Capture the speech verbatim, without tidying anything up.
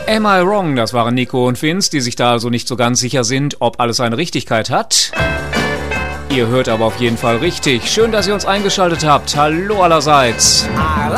Am I Wrong? Das waren Nico und Vince, die sich da also nicht so ganz sicher sind, ob alles eine Richtigkeit hat. Ihr hört aber auf jeden Fall richtig. Schön, dass ihr uns eingeschaltet habt. Hallo allerseits.